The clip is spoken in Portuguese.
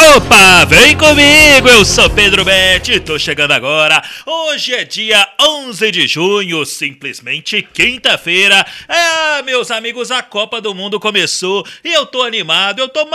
Opa, vem comigo, eu sou Pedro Betti, tô chegando agora. Hoje é dia 11 de junho, simplesmente quinta-feira. Meus amigos, a Copa do Mundo começou e eu tô animado, eu tô